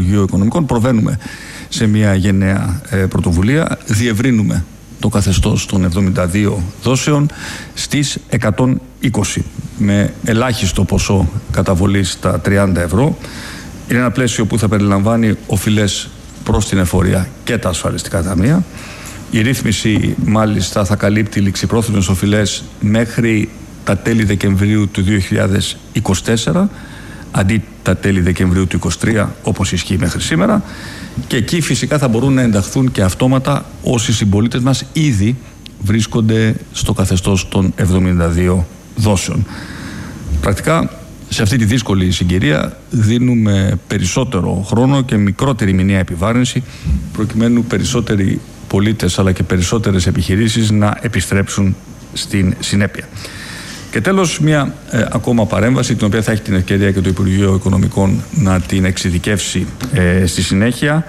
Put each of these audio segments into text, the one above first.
Υπουργείο Οικονομικών, προβαίνουμε σε μια γενναία πρωτοβουλία. Διευρύνουμε το καθεστώς των 72 δόσεων στις 120 με ελάχιστο ποσό καταβολής στα 30 ευρώ. Είναι ένα πλαίσιο που θα περιλαμβάνει οφειλές προς την εφορία και τα ασφαλιστικά ταμεία. Η ρύθμιση μάλιστα θα καλύπτει ληξιπρόθεσμες οφειλές μέχρι τα τέλη Δεκεμβρίου του 2024 αντί τα τέλη Δεκεμβρίου του 2023 όπως ισχύει μέχρι σήμερα, και εκεί φυσικά θα μπορούν να ενταχθούν και αυτόματα όσοι συμπολίτες μας ήδη βρίσκονται στο καθεστώς των 72 δόσεων. Πρακτικά σε αυτή τη δύσκολη συγκυρία δίνουμε περισσότερο χρόνο και μικρότερη μηνιαία επιβάρυνση προκειμένου περισσότεροι πολίτες αλλά και περισσότερες επιχειρήσεις να επιστρέψουν στην συνέπεια. Και τέλος, μια ακόμα παρέμβαση, την οποία θα έχει την ευκαιρία και το Υπουργείο Οικονομικών να την εξειδικεύσει στη συνέχεια,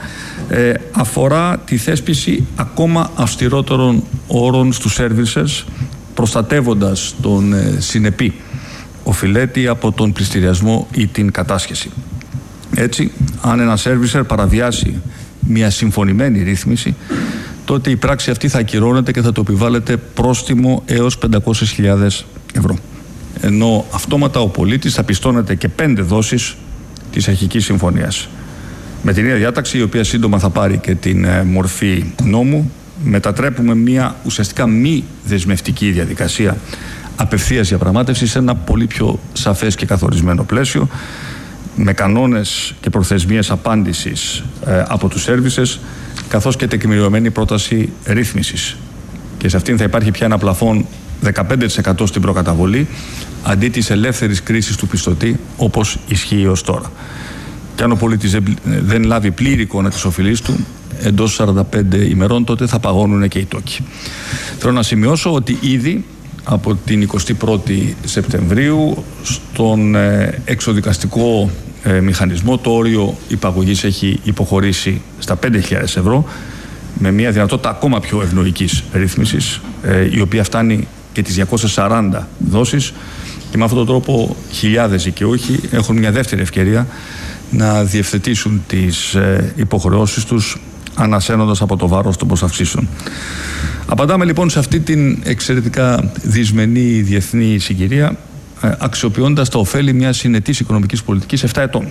αφορά τη θέσπιση ακόμα αυστηρότερων όρων στους servicers, προστατεύοντας τον συνεπή οφειλέτη από τον πληστηριασμό ή την κατάσχεση. Έτσι, αν ένα servicer παραβιάσει μια συμφωνημένη ρύθμιση, τότε η πράξη αυτή θα ακυρώνεται και θα το επιβάλλεται πρόστιμο έως 500.000 ευρώ. Ενώ αυτόματα ο πολίτης θα πιστώνεται και 5 δόσεις της αρχικής συμφωνίας. Με την ίδια διάταξη, η οποία σύντομα θα πάρει και την μορφή νόμου, μετατρέπουμε μια ουσιαστικά μη δεσμευτική διαδικασία απευθείας διαπραγμάτευσης σε ένα πολύ πιο σαφές και καθορισμένο πλαίσιο, με κανόνες και προθεσμίες απάντησης από τους services, καθώς και τεκμηριωμένη πρόταση ρύθμισης. Και σε αυτήν θα υπάρχει πια ένα πλαφόν 15% στην προκαταβολή, αντί της ελεύθερης κρίσης του πιστωτή, όπως ισχύει ως τώρα. Και αν ο πολίτης δεν λάβει πλήρη εικόνα της οφειλής του εντός 45 ημερών, τότε θα παγώνουν και οι τόκοι. Θέλω να σημειώσω ότι ήδη από την 21η Σεπτεμβρίου στον εξοδικαστικό μηχανισμό το όριο υπαγωγής έχει υποχωρήσει στα 5.000 ευρώ, με μια δυνατότητα ακόμα πιο ευνοϊκής ρύθμισης, η οποία φτάνει και τις 240 δόσεις, και με αυτόν τον τρόπο χιλιάδες δικαιούχοι έχουν μια δεύτερη ευκαιρία να διευθετήσουν τις υποχρεώσεις τους, ανασένοντας από το βάρος των προσαυξήσεων. Απαντάμε λοιπόν σε αυτή την εξαιρετικά δυσμενή διεθνή συγκυρία, αξιοποιώντας τα ωφέλη μιας συνετής οικονομικής πολιτικής 7 ετών,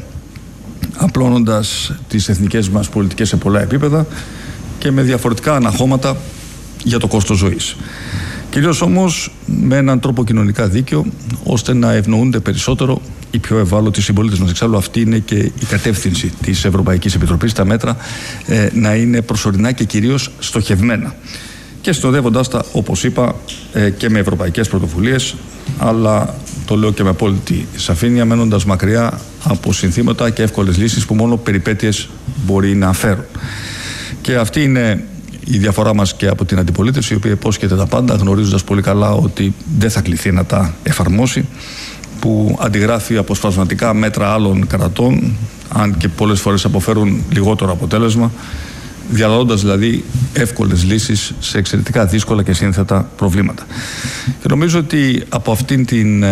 απλώνοντας τις εθνικές μας πολιτικές σε πολλά επίπεδα και με διαφορετικά αναχώματα για το κόστος ζωής. Κυρίως όμως με έναν τρόπο κοινωνικά δίκαιο, ώστε να ευνοούνται περισσότερο οι πιο ευάλωτοι συμπολίτες μας. Εξάλλου αυτή είναι και η κατεύθυνση της Ευρωπαϊκής Επιτροπής, τα μέτρα να είναι προσωρινά και κυρίως στοχευμένα. Και συνοδεύοντας τα, όπως είπα, και με ευρωπαϊκές πρωτοβουλίες, αλλά το λέω και με απόλυτη σαφήνεια, μένοντας μακριά από συνθήματα και εύκολες λύσεις που μόνο περιπέτειες μπορεί να φέρουν. Και αυτή είναι η διαφορά μας και από την αντιπολίτευση, η οποία υπόσχεται τα πάντα, γνωρίζοντας πολύ καλά ότι δεν θα κληθεί να τα εφαρμόσει, που αντιγράφει αποσπασματικά μέτρα άλλων κρατών, αν και πολλές φορές αποφέρουν λιγότερο αποτέλεσμα, διαλύοντας δηλαδή εύκολες λύσεις σε εξαιρετικά δύσκολα και σύνθετα προβλήματα. Και νομίζω ότι από αυτήν την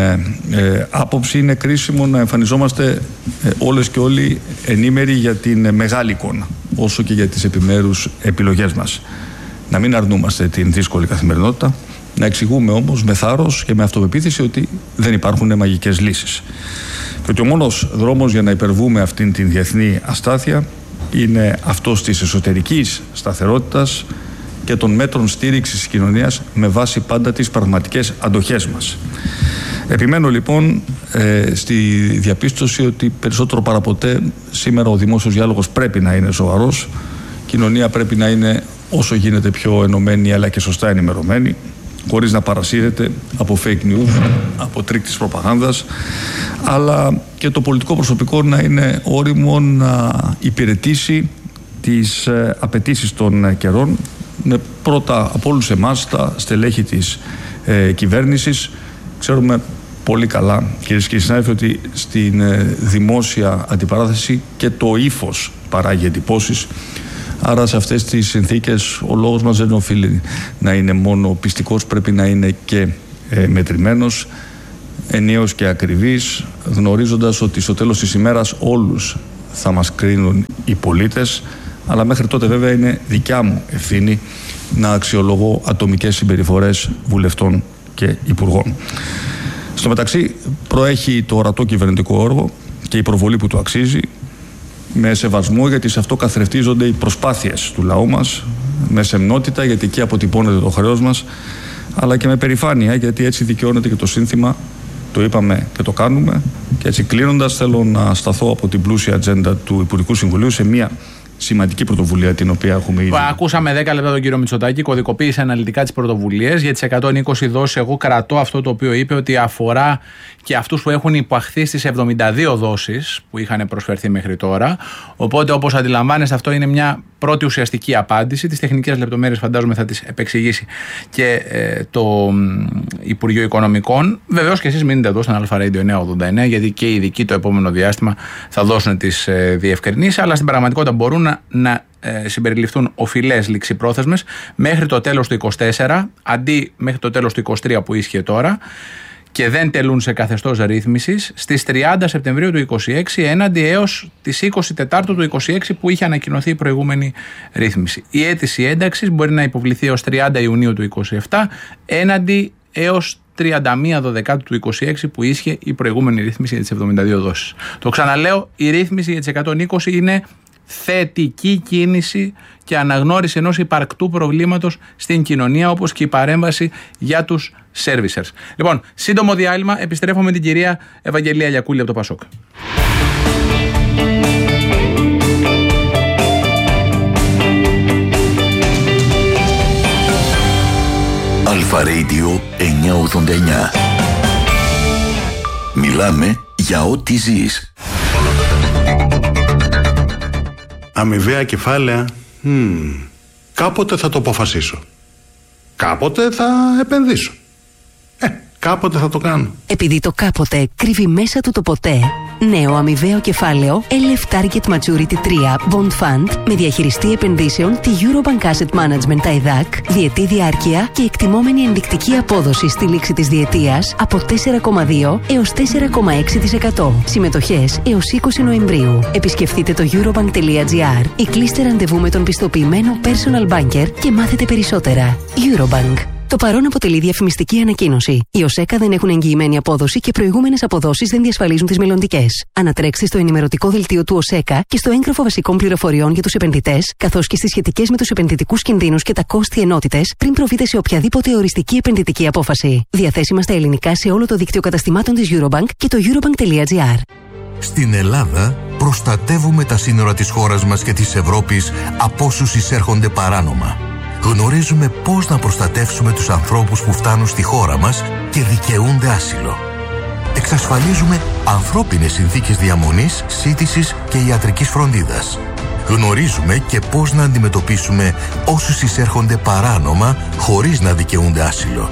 άποψη είναι κρίσιμο να εμφανιζόμαστε όλες και όλοι ενήμεροι για την μεγάλη εικόνα, όσο και για τις επιμέρους επιλογές μας. Να μην αρνούμαστε την δύσκολη καθημερινότητα, να εξηγούμε όμως με θάρρος και με αυτοπεποίθηση ότι δεν υπάρχουν μαγικές λύσεις. Και ότι ο μόνος δρόμος για να υπερβούμε αυτήν την διεθνή αστάθεια είναι αυτός της εσωτερικής σταθερότητας και των μέτρων στήριξης της κοινωνίας με βάση πάντα τις πραγματικές αντοχές μας. Επιμένω λοιπόν στη διαπίστωση ότι περισσότερο παραποτέ σήμερα ο δημόσιος διάλογος πρέπει να είναι σοβαρός, η κοινωνία πρέπει να είναι όσο γίνεται πιο ενωμένη αλλά και σωστά ενημερωμένη, χωρίς να παρασύρεται από fake news, από τρίκ της προπαγάνδας, αλλά και το πολιτικό προσωπικό να είναι όριμο να υπηρετήσει τις απαιτήσεις των καιρών, με πρώτα από όλους εμάς τα στελέχη της κυβέρνησης. Ξέρουμε πολύ καλά, κυρίες και συνάδελφοι, ότι στην δημόσια αντιπαράθεση και το ύφος παράγει εντυπώσεις. Άρα σε αυτές τις συνθήκες ο λόγος μας δεν οφείλει να είναι μόνο πιστικός, πρέπει να είναι και μετρημένος, ενιαίος και ακριβής, γνωρίζοντας ότι στο τέλος της ημέρας όλους θα μας κρίνουν οι πολίτες, αλλά μέχρι τότε βέβαια είναι δικιά μου ευθύνη να αξιολογώ ατομικές συμπεριφορές βουλευτών και υπουργών. Στο μεταξύ προέχει το ορατό κυβερνητικό έργο και η προβολή που του αξίζει, με σεβασμό γιατί σε αυτό καθρεφτίζονται οι προσπάθειες του λαού μας, με σεμνότητα γιατί εκεί αποτυπώνεται το χρέος μας, αλλά και με περηφάνεια γιατί έτσι δικαιώνεται και το σύνθημα, το είπαμε και το κάνουμε. Και έτσι κλείνοντας, θέλω να σταθώ από την πλούσια ατζέντα του Υπουργικού Συμβουλίου σε μια σημαντική πρωτοβουλία την οποία έχουμε ήδη. Ακούσαμε 10 λεπτά τον κύριο Μητσοτάκη, κωδικοποίησε αναλυτικά τις πρωτοβουλίες. Για τις 120 δόσεις, εγώ κρατώ αυτό το οποίο είπε, ότι αφορά και αυτούς που έχουν υπαχθεί στις 72 δόσεις που είχαν προσφερθεί μέχρι τώρα. Οπότε, όπως αντιλαμβάνεστε, αυτό είναι μια πρώτη ουσιαστική απάντηση. Τις τεχνικές λεπτομέρειες φαντάζομαι θα τις επεξηγήσει και το Υπουργείο Οικονομικών. Βεβαίως και εσείς μείνετε εδώ στον Αλφα Radio 989, γιατί και οι ειδικοί το επόμενο διάστημα θα δώσουν τις διευκρινήσεις, αλλά στην πραγματικότητα μπορούν να συμπεριληφθούν οφειλές ληξιπρόθεσμες μέχρι το τέλος του 24, αντί μέχρι το τέλος του 23 που ίσχυε τώρα, και δεν τελούν σε καθεστώς ρύθμισης στις 30 Σεπτεμβρίου του 2026 έναντι έως τις 24 του 2026 που είχε ανακοινωθεί η προηγούμενη ρύθμιση. Η αίτηση ένταξης μπορεί να υποβληθεί έως 30 Ιουνίου του 2027 έναντι έως 31 Δεκάτου του 2026 που ίσχυε η προηγούμενη ρύθμιση για τις 72 δόσεις. Το ξαναλέω, η ρύθμιση για τις 120 είναι θετική κίνηση και αναγνώριση ενός υπαρκτού προβλήματος στην κοινωνία, όπως και η παρέμβαση για τους servicers. Λοιπόν, σύντομο διάλειμμα, επιστρέφω με την κυρία Ευαγγελία Λιακούλη από το Πασόκ. Αλφα Radio 989. Μιλάμε για ό,τι ζεις. Αμοιβαία κεφάλαια, κάποτε θα το αποφασίσω. Κάποτε θα επενδύσω. Κάποτε θα το κάνω. Επειδή το κάποτε κρύβει μέσα του το ποτέ. Νέο αμοιβαίο κεφάλαιο LF Target Maturity 3 Bond Fund με διαχειριστή επενδύσεων τη Eurobank Asset Management ΤΑΙΔΑΚ, διετή διάρκεια και εκτιμόμενη ενδεικτική απόδοση στη λήξη της διετίας από 4,2 έως 4,6%. Συμμετοχές έως 20 Νοεμβρίου. Επισκεφτείτε το eurobank.gr ή κλείστε ραντεβού με τον πιστοποιημένο personal banker και μάθετε περισσότερα. Eurobank. Το παρόν αποτελεί διαφημιστική ανακοίνωση. Οι ΟΣΕΚΑ δεν έχουν εγγυημένη απόδοση και προηγούμενες αποδόσεις δεν διασφαλίζουν τις μελλοντικές. Ανατρέξτε στο ενημερωτικό δελτίο του ΟΣΕΚΑ και στο έγγραφο βασικών πληροφοριών για τους επενδυτές, καθώς και στις σχετικές με τους επενδυτικούς κινδύνους και τα κόστη ενότητες, πριν προβείτε σε οποιαδήποτε οριστική επενδυτική απόφαση. Διαθέσιμα στα ελληνικά σε όλο το δίκτυο καταστημάτων της Eurobank και το eurobank.gr. Στην Ελλάδα προστατεύουμε τα σύνορα της χώρας μας και της Ευρώπης από όσους εισέρχονται παράνομα. Γνωρίζουμε πώς να προστατεύσουμε τους ανθρώπους που φτάνουν στη χώρα μας και δικαιούνται άσυλο. Εξασφαλίζουμε ανθρώπινες συνθήκες διαμονής, σύντησης και ιατρικής φροντίδας. Γνωρίζουμε και πώς να αντιμετωπίσουμε όσους εισέρχονται παράνομα χωρίς να δικαιούνται άσυλο.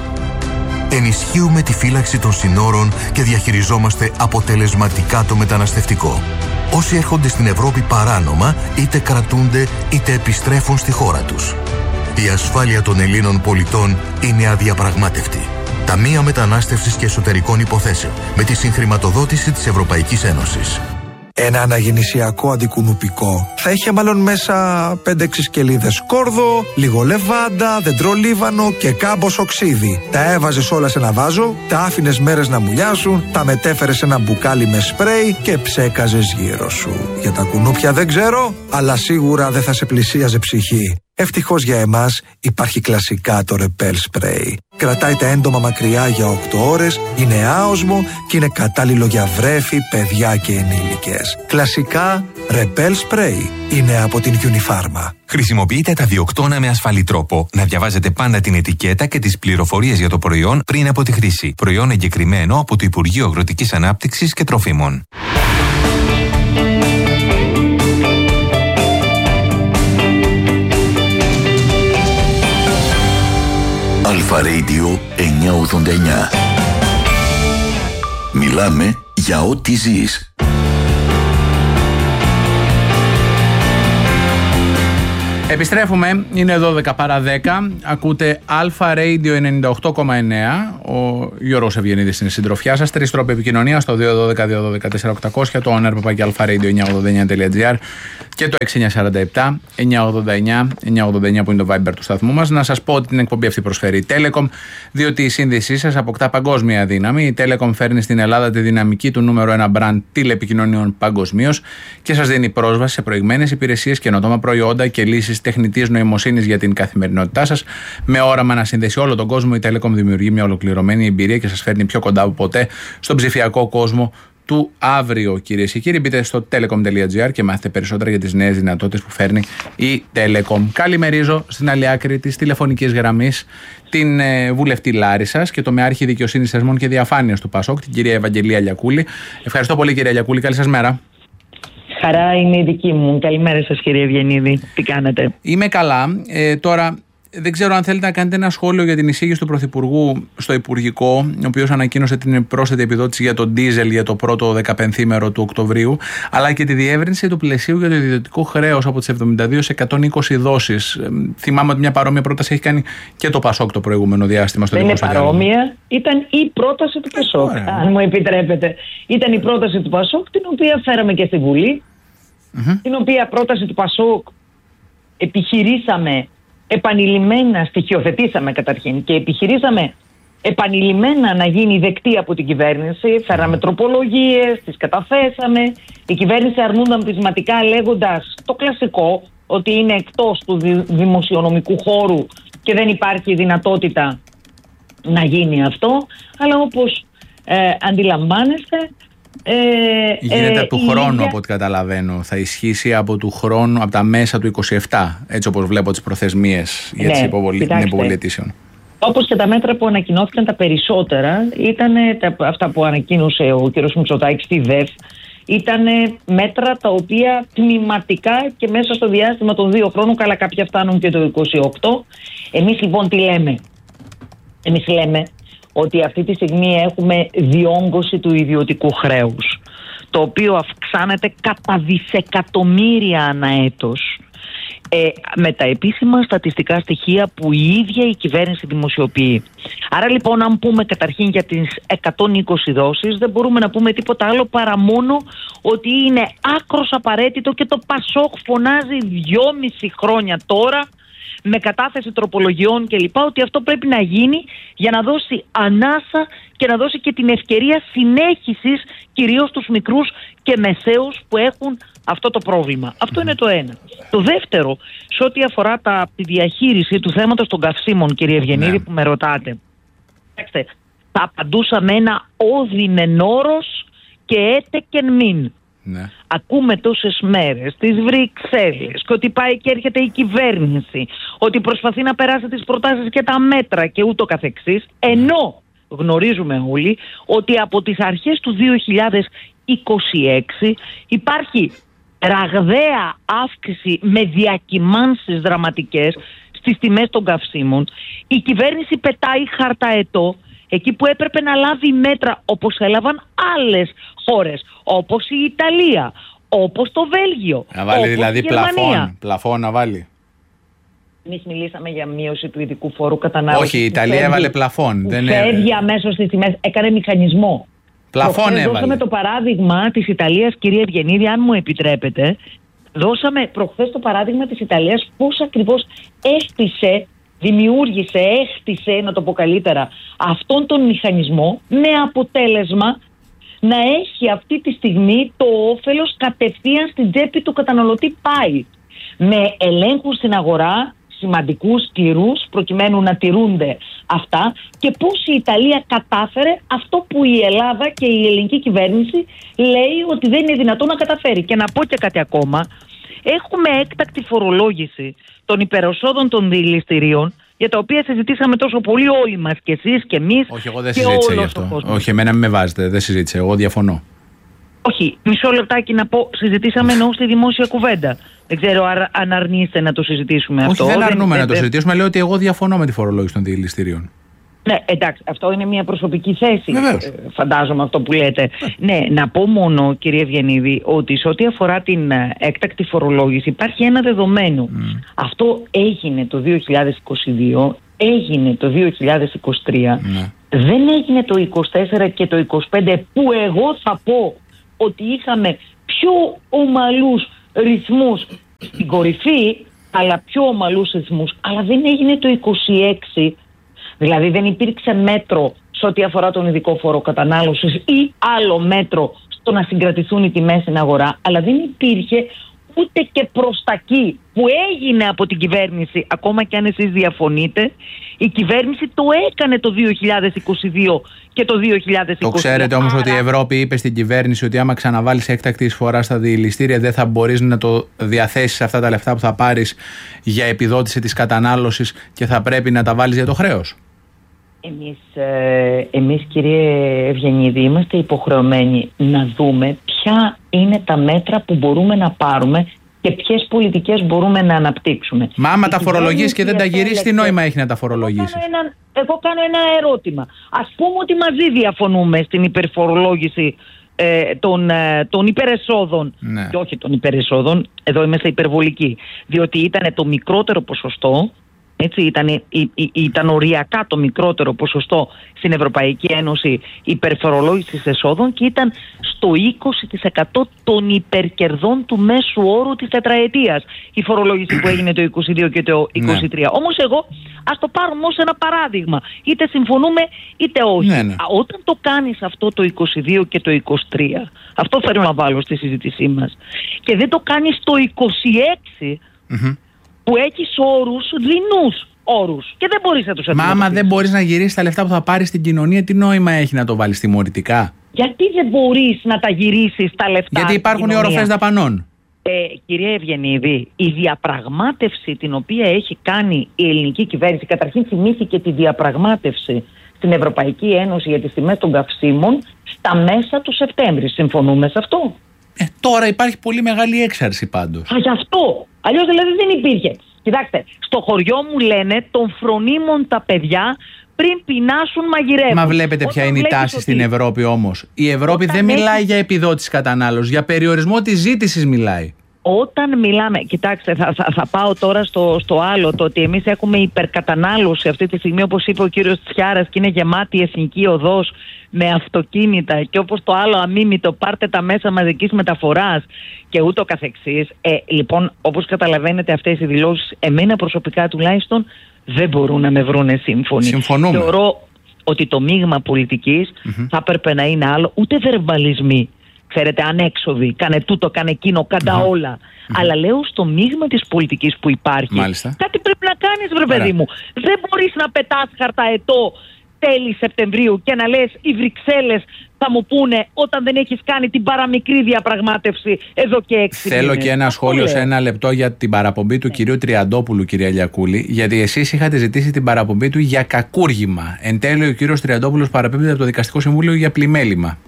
Ενισχύουμε τη φύλαξη των συνόρων και διαχειριζόμαστε αποτελεσματικά το μεταναστευτικό. Όσοι έρχονται στην Ευρώπη παράνομα είτε κρατούνται είτε επιστρέφουν στη χώρα τους. Η ασφάλεια των Ελλήνων πολιτών είναι αδιαπραγμάτευτη. Ταμεία Μετανάστευσης και Εσωτερικών Υποθέσεων με τη συγχρηματοδότηση της Ευρωπαϊκής Ένωσης. Ένα αναγεννησιακό αντικουνουπικό θα είχε μάλλον μέσα 5-6 σκελίδες κόρδο, λίγο λεβάντα, δεντρολίβανο και κάμπος οξύδι. Τα έβαζες όλα σε ένα βάζο, τα άφηνες μέρες να μουλιάσουν, τα μετέφερες σε ένα μπουκάλι με σπρέι και ψέκαζες γύρω σου. Για τα κουνούπια δεν ξέρω, αλλά σίγουρα δεν θα σε πλησίαζε ψυχή. Ευτυχώς για εμάς υπάρχει κλασικά το Repel Spray. Κρατάει τα έντομα μακριά για 8 ώρες, είναι άοσμο και είναι κατάλληλο για βρέφη, παιδιά και ενήλικες. Κλασικά Repel Spray είναι από την Unifarma. Χρησιμοποιείτε τα διοκτώνα με ασφαλή τρόπο. Να διαβάζετε πάντα την ετικέτα και τις πληροφορίες για το προϊόν πριν από τη χρήση. Προϊόν εγκεκριμένο από το Υπουργείο Αγροτικής Ανάπτυξης και Τροφίμων. Αλφα Radio 989. Μιλάμε για ό,τι ζεις. Επιστρέφουμε, είναι 12 παρά 10. Ακούτε Αλφα Radio 98,9. Ο Γιώργος Ευγενίδης στην συντροφιά σας. 3 τρόποι επικοινωνία στο 212-212-4800, το oner@alpha-radio989.gr και το 6947 989 989 που είναι το Viber του σταθμού μας. Να σας πω ότι την εκπομπή αυτή προσφέρει η Telecom, διότι η σύνδεσή σας αποκτά παγκόσμια δύναμη. Η Telecom φέρνει στην Ελλάδα τη δυναμική του νούμερο 1 brand τηλεπικοινωνιών παγκοσμίως και σας δίνει πρόσβαση σε προηγμένες υπηρεσίες, καινοτόμα προϊόντα και λύσεις τεχνητής νοημοσύνης για την καθημερινότητά σας. Με όραμα να συνδέσει όλο τον κόσμο, η Telecom δημιουργεί μια ολοκληρωμένη εμπειρία και σας φέρνει πιο κοντά από ποτέ στον ψηφιακό κόσμο του αύριο. Κυρίες και κύριοι, μπείτε στο telecom.gr και μάθετε περισσότερα για τις νέες δυνατότητες που φέρνει η Telecom. Καλημερίζω στην άλλη άκρη της τηλεφωνικής γραμμής την βουλευτή Λάρισσας και το Μεάρχη Δικαιοσύνης, Θεσμών και Διαφάνειας του ΠΑΣΟΚ, την κυρία Ευαγγελία Λιακούλη. Ευχαριστώ πολύ, κυρία Λιακούλη. Καλή σας μέρα. Χαρά είναι η δική μου. Καλημέρα σας, κύριε Ευγενίδη. Τι κάνετε? Είμαι καλά. Τώρα δεν ξέρω αν θέλετε να κάνετε ένα σχόλιο για την εισήγηση του Πρωθυπουργού στο Υπουργικό, ο οποίος ανακοίνωσε την πρόσθετη επιδότηση για το ντίζελ για το πρώτο 15ήμερο του Οκτωβρίου, αλλά και τη διεύρυνση του πλαισίου για το ιδιωτικό χρέος από τις 72 σε 120 δόσεις. Θυμάμαι ότι μια παρόμοια πρόταση έχει κάνει και το ΠΑΣΟΚ το προηγούμενο διάστημα στο δημόσιο διάλογο. Δεν είναι παρόμοια, ήταν η πρόταση του ΠΑΣΟΚ. Αν μου επιτρέπετε. Ήταν η πρόταση του ΠΑΣΟΚ, την οποία φέραμε και στη Βουλή, την οποία πρόταση του ΠΑΣΟΚ επιχειρήσαμε επανειλημμένα, στοιχειοθετήσαμε καταρχήν και επιχειρήσαμε επανειλημμένα να γίνει δεκτή από την κυβέρνηση. Φέραμε τροπολογίες, τις καταθέσαμε. Η κυβέρνηση αρνούνταν πεισματικά, λέγοντας το κλασικό, ότι είναι εκτός του δημοσιονομικού χώρου και δεν υπάρχει δυνατότητα να γίνει αυτό. Αλλά όπως αντιλαμβάνεστε, γίνεται του χρόνου, από ό,τι καταλαβαίνω. Θα ισχύσει από του χρόνου, από τα μέσα του 27, έτσι όπως βλέπω τις προθεσμίες για την υποβολή αιτήσεων. Όπως και τα μέτρα που ανακοινώθηκαν, τα περισσότερα ήταν αυτά που ανακοίνωσε ο κ. Μητσοτάκης στη ΔΕΦ. Ήταν μέτρα τα οποία τμηματικά και μέσα στο διάστημα των 2 χρόνων, καλά κάποια φτάνουν και το 28. Εμείς λοιπόν τι λέμε? Εμείς λέμε ότι αυτή τη στιγμή έχουμε διόγκωση του ιδιωτικού χρέους, το οποίο αυξάνεται κατά δισεκατομμύρια ανά έτος, με τα επίσημα στατιστικά στοιχεία που η ίδια η κυβέρνηση δημοσιοποιεί. Άρα λοιπόν, αν πούμε καταρχήν για τις 120 δόσεις, δεν μπορούμε να πούμε τίποτα άλλο παρά μόνο ότι είναι άκρος απαραίτητο και το ΠΑΣΟΚ φωνάζει 2,5 χρόνια τώρα, με κατάθεση τροπολογιών κλπ, ότι αυτό πρέπει να γίνει για να δώσει ανάσα και να δώσει και την ευκαιρία συνέχισης κυρίως στους μικρούς και μεσαίους που έχουν αυτό το πρόβλημα. Αυτό είναι το ένα. Το δεύτερο, σε ό,τι αφορά τη διαχείριση του θέματος των καυσίμων, κύριε Ευγενίδη, που με ρωτάτε. Κοιτάξτε, θα απαντούσα με ένα όδι μεν όρος και έτε και μην. Ναι. Ακούμε τόσες μέρες τις Βρυξέλλες και ότι πάει και έρχεται η κυβέρνηση, ότι προσπαθεί να περάσει τις προτάσεις και τα μέτρα και ούτω καθεξής, ενώ γνωρίζουμε όλοι ότι από τις αρχές του 2026 υπάρχει ραγδαία αύξηση με διακυμάνσεις δραματικές στις τιμές των καυσίμων. Η κυβέρνηση πετάει χαρταετό εκεί που έπρεπε να λάβει μέτρα, όπως έλαβαν άλλες χώρες, όπως η Ιταλία, όπως το Βέλγιο. Να βάλει όπως δηλαδή η Γερμανία. πλαφόν να βάλει. Εμείς μιλήσαμε για μείωση του ειδικού φόρου κατανάλωσης. Όχι, η Ιταλία έβαλε πλαφόν. Φεύγει αμέσως στις τιμές, έκανε μηχανισμό. Πλαφόν έβαλε. Δώσαμε το παράδειγμα της Ιταλίας, κυρία Ευγενίδη, αν μου επιτρέπετε. Δώσαμε προχθές το παράδειγμα της Ιταλίας, πώς ακριβώς έχτισε, να το πω καλύτερα, αυτόν τον μηχανισμό, με αποτέλεσμα να έχει αυτή τη στιγμή το όφελος κατευθείαν στην τσέπη του καταναλωτή πάει. Με ελέγχους στην αγορά, σημαντικούς, σκληρούς, προκειμένου να τηρούνται αυτά, και πώς η Ιταλία κατάφερε αυτό που η Ελλάδα και η ελληνική κυβέρνηση λέει ότι δεν είναι δυνατόν να καταφέρει. Και να πω και κάτι ακόμα. Έχουμε έκτακτη φορολόγηση των υπεροσόδων των διελιστηρίων, για τα οποία συζητήσαμε τόσο πολύ όλοι μας, και εσείς και εμείς. Όχι, εγώ δεν συζήτησα γι' αυτό. Όχι, εμένα μην με βάζετε, δεν συζήτησα. Εγώ διαφωνώ. Όχι, μισό λεπτάκι να πω. Συζητήσαμε ενώ στη δημόσια κουβέντα. Δεν ξέρω αν αρνείστε να το συζητήσουμε αυτό. Όχι, δεν αρνούμε να το συζητήσουμε. Λέω ότι εγώ διαφωνώ με τη φορολόγηση των διελιστηρίων. Ναι, εντάξει, αυτό είναι μια προσωπική θέση. Φαντάζομαι αυτό που λέτε. Ναι, να πω μόνο, κύριε Ευγενίδη, ότι σε ό,τι αφορά την έκτακτη φορολόγηση υπάρχει ένα δεδομένο. Αυτό έγινε το 2022, έγινε το 2023, δεν έγινε το 2024 και το 2025, που εγώ θα πω ότι είχαμε πιο ομαλούς ρυθμούς στην κορυφή, αλλά πιο ομαλούς ρυθμούς, αλλά δεν έγινε το 26. Δηλαδή δεν υπήρξε μέτρο σε ό,τι αφορά τον ειδικό φόρο κατανάλωσης ή άλλο μέτρο στο να συγκρατηθούν οι τιμές στην αγορά, αλλά δεν υπήρχε ούτε και προς τα εκεί που έγινε από την κυβέρνηση, ακόμα και αν εσείς διαφωνείτε. Η κυβέρνηση το έκανε το 2022 και το 2023. Το ξέρετε όμως ότι η Ευρώπη είπε στην κυβέρνηση ότι άμα ξαναβάλεις έκτακτη εισφορά στα διηληστήρια δεν θα μπορείς να το διαθέσεις αυτά τα λεφτά που θα πάρεις για επιδότηση της κατανάλωσης και θα πρέπει να τα βάλεις για το χρέος. Εμείς κύριε Ευγενίδη είμαστε υποχρεωμένοι να δούμε ποια είναι τα μέτρα που μπορούμε να πάρουμε και ποιες πολιτικές μπορούμε να αναπτύξουμε. Μα άμα τα φορολογείς και δεν τα γυρίσεις, τι νόημα έχει να τα φορολογήσεις? Εγώ κάνω ένα ερώτημα. Ας πούμε ότι μαζί διαφωνούμε στην υπερφορολόγηση των υπερεσόδων, και όχι των υπερεσόδων, εδώ είμαστε υπερβολικοί, διότι ήταν το μικρότερο ποσοστό. Έτσι, ήταν οριακά το μικρότερο ποσοστό στην Ευρωπαϊκή Ένωση υπερφορολόγησης εσόδων και ήταν στο 20% των υπερκερδών του μέσου όρου της τετραετίας η φορολόγηση που έγινε το 22 και το 23. Όμως ας το πάρουμε ως ένα παράδειγμα. Είτε συμφωνούμε είτε όχι. Όταν το κάνεις αυτό το 22 και το 23, αυτό θέλω να βάλω στη συζήτησή μας, και δεν το κάνεις το 26... που έχεις όρους, δεινούς όρους, και δεν μπορείς να τους αντιμετωπίσεις. Μα άμα δεν μπορείς να γυρίσεις τα λεφτά που θα πάρεις στην κοινωνία, τι νόημα έχει να το βάλεις τιμωρητικά? Γιατί δεν μπορείς να τα γυρίσεις τα λεφτά? Γιατί υπάρχουν οι οροφές δαπανών. Κυρία Ευγενίδη, η διαπραγμάτευση την οποία έχει κάνει η ελληνική κυβέρνηση, καταρχήν θυμήθηκε τη διαπραγμάτευση στην Ευρωπαϊκή Ένωση για τις τιμές των καυσίμων στα μέσα του Σεπτέμβρη. Συμφωνούμε σε αυτό? Τώρα υπάρχει πολύ μεγάλη έξαρση πάντως. Γι' αυτό. Αλλιώς δηλαδή δεν υπήρχε. Κοιτάξτε, στο χωριό μου λένε των φρονίμων τα παιδιά πριν πεινάσουν μαγειρεύουν. Μα βλέπετε ποια είναι η τάση στην Ευρώπη όμως? Η Ευρώπη δεν μιλάει για επιδότηση κατανάλωσης, για περιορισμό της ζήτησης μιλάει. Όταν μιλάμε, κοιτάξτε, θα πάω τώρα στο άλλο, το ότι εμείς έχουμε υπερκατανάλωση αυτή τη στιγμή, όπως είπε ο κύριος Τσιάρας, και είναι γεμάτη η εθνική οδός με αυτοκίνητα, και όπως το άλλο αμίμητο, πάρτε τα μέσα μαζικής μεταφοράς και ούτω καθεξής. Λοιπόν, όπως καταλαβαίνετε, αυτές οι δηλώσεις, εμένα προσωπικά τουλάχιστον, δεν μπορούν να με βρούνε σύμφωνοι. Συμφωνούμε. Θεωρώ ότι το μείγμα πολιτικής θα έπρεπε να είναι άλλο, ούτε βερμπαλισμοί. Ξέρετε, ανέξοδοι, κάνε τούτο, κάνε εκείνο, κάντα όλα. Αλλά λέω στο μείγμα της πολιτικής που υπάρχει, κάτι πρέπει να κάνεις, βρε παιδί μου. Δεν μπορείς να πετάς χαρταετό τέλη Σεπτεμβρίου και να λες οι Βρυξέλλες θα μου πούνε όταν δεν έχεις κάνει την παραμικρή διαπραγμάτευση εδώ και 6 μήνες. Θέλω και ένα σχόλιο σε ένα λεπτό για την παραπομπή του κυρίου Τριαντόπουλου, κυρία Λιακούλη, γιατί εσείς είχατε ζητήσει την παραπομπή του για κακούργημα. Εν τέλει ο κύριος Τριαντόπουλος παραπέμπεται από το Δικαστικό Συμβούλιο για πλημέλημα.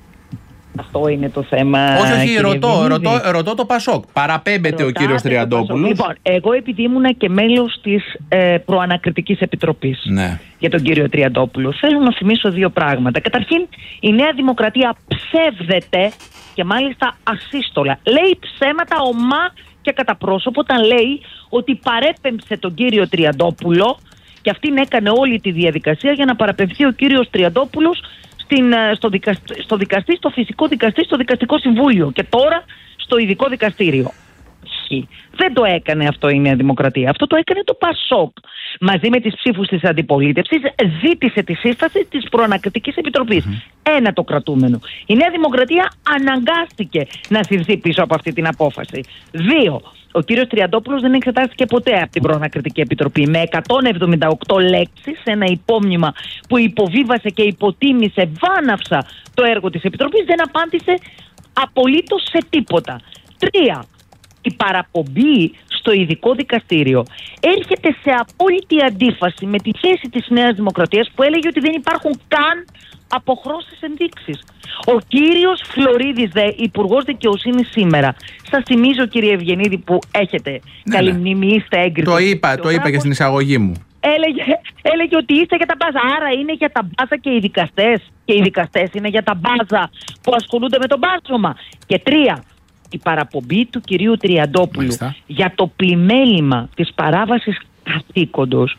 Αυτό είναι το θέμα. Όχι, ρωτώ το Πασόκ. Παραπέμπεται ο κύριος Τριαντόπουλος. Λοιπόν, εγώ επειδή ήμουνα και μέλος της Προανακριτικής Επιτροπής για τον κύριο Τριαντόπουλο, θέλω να θυμίσω δύο πράγματα. Καταρχήν, η Νέα Δημοκρατία ψεύδεται, και μάλιστα ασύστολα. Λέει ψέματα ομά και κατά πρόσωπο όταν λέει ότι παρέπεμψε τον κύριο Τριαντόπουλο και αυτήν έκανε όλη τη διαδικασία για να παραπεμφθεί ο κύριος Τριαντόπουλος στο φυσικό δικαστή, στο δικαστικό συμβούλιο και τώρα στο ειδικό δικαστήριο. Δεν το έκανε αυτό η Νέα Δημοκρατία. Αυτό το έκανε το Πασόκ. Μαζί με τις ψήφους της αντιπολίτευσης ζήτησε τη σύσταση της Προανακριτικής Επιτροπής. Ένα το κρατούμενο. Η Νέα Δημοκρατία αναγκάστηκε να συρθεί πίσω από αυτή την απόφαση. 2. Ο κύριος Τριαντόπουλος δεν εξετάστηκε ποτέ από την Προανακριτική Επιτροπή. Με 178 λέξεις, ένα υπόμνημα που υποβίβασε και υποτίμησε βάναυσα το έργο της Επιτροπής, δεν απάντησε απολύτως σε τίποτα. 3. Η παραπομπή στο ειδικό δικαστήριο έρχεται σε απόλυτη αντίφαση με τη θέση της Νέας Δημοκρατίας που έλεγε ότι δεν υπάρχουν καν αποχρώσεις ενδείξεις. Ο κύριος Φλωρίδης, Υπουργός Δικαιοσύνης σήμερα, σας θυμίζω κύριε Ευγενίδη που έχετε καλή μνήμη, είστε έγκριτος. Το είπα και στην εισαγωγή μου. έλεγε ότι είστε για τα μπάζα. Άρα είναι για τα μπάζα και οι δικαστές. Και οι δικαστές είναι για τα μπάζα που ασχολούνται με το μπάζωμα. Και 3. Η παραπομπή του κυρίου Τριαντόπουλου για το πλημέλημα της παράβασης καθήκοντος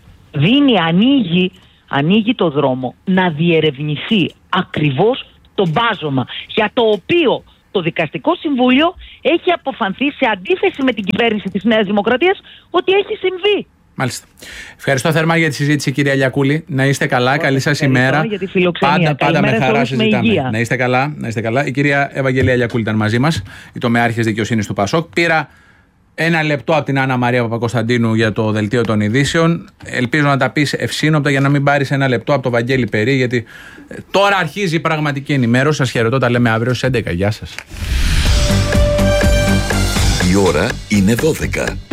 ανοίγει το δρόμο να διερευνηθεί ακριβώς το μπάζωμα, για το οποίο το Δικαστικό Συμβούλιο έχει αποφανθεί, σε αντίθεση με την κυβέρνηση της Νέας Δημοκρατίας, ότι έχει συμβεί. Μάλιστα. Ευχαριστώ θερμά για τη συζήτηση, κυρία Λιακούλη. Να είστε καλά, καλή σας ημέρα. Για τη φιλοξενία. Πάντα με χαρά συζητάμε. Να είστε καλά. Η κυρία Ευαγγελία Λιακούλη ήταν μαζί μας, η τομεάρχης δικαιοσύνης του ΠΑΣΟΚ. Πήρα 1 λεπτό από την Άννα Μαρία Παπακοσταντίνου για το δελτίο των ειδήσεων. Ελπίζω να τα πεις ευσύνοπτα για να μην πάρεις 1 λεπτό από το Βαγγέλη Περί, γιατί τώρα αρχίζει η πραγματική ενημέρωση. Σας χαιρετώ, τα λέμε αύριο στις 11. Γεια σας. Η ώρα είναι 12.